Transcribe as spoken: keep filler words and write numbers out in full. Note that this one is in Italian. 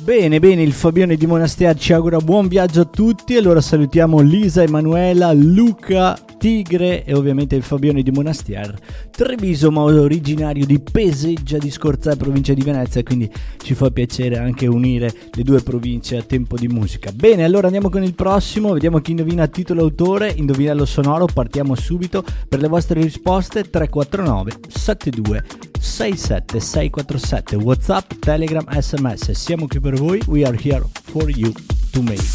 Bene, bene, il Fabione di Monastir ci augura buon viaggio a tutti. Allora salutiamo Lisa, Emanuela, Luca, Tigre e ovviamente il Fabione di Monastir, Treviso, ma originario di Peseggia di Scorzè, provincia di Venezia, quindi ci fa piacere anche unire le due province a tempo di musica. Bene, allora andiamo con il prossimo, vediamo chi indovina titolo autore, indovinello sonoro, partiamo subito. Per le vostre risposte tre quattro nove sette due sei sette sei quattro sette, WhatsApp, Telegram, S M S, siamo qui per voi, we are here for you to make.